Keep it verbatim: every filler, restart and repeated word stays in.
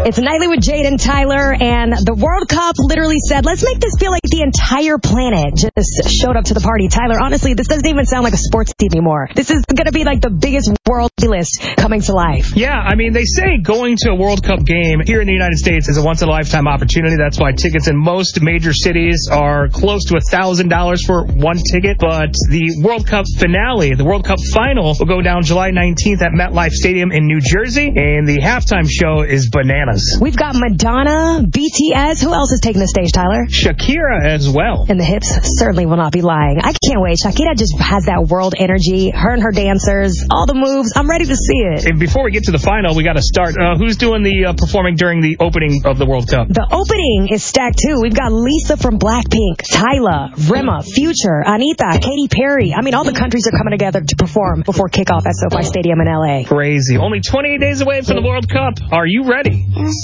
It's Nightly with Jade and Tyler, and the World Cup literally said, let's make this feel like the entire planet just showed up to the party. Tyler, honestly, this doesn't even sound like a sports team anymore. This is going to be like the biggest world list coming to life. Yeah, I mean, they say going to a World Cup game here in the United States is a once-in-a-lifetime opportunity. That's why tickets in most major cities are close to one thousand dollars for one ticket. But the World Cup finale, the World Cup final, will go down July nineteenth at MetLife Stadium in New Jersey, and the halftime show is bananas. We've got Madonna, B T S. Who else is taking the stage, Tyler? Shakira as well. And the hips certainly will not be lying. I can't wait. Shakira just has that world energy. Her and her dancers, all the moves. I'm ready to see it. And before we get to the final, we got to start. Uh, who's doing the uh, performing during the opening of the World Cup? The opening is stacked, too. We've got Lisa from Blackpink, Tyla, Rema, Future, Anita, Katy Perry. I mean, all the countries are coming together to perform before kickoff at SoFi Stadium in L A. Crazy. Only twenty-eight days away from the World Cup. Are you ready?